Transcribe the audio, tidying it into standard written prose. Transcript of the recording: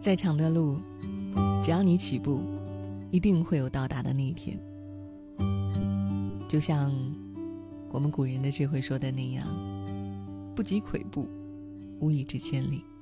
再长的路，只要你起步，一定会有到达的那一天。就像我们古人的智慧说的那样，不积跬步，无以至千里。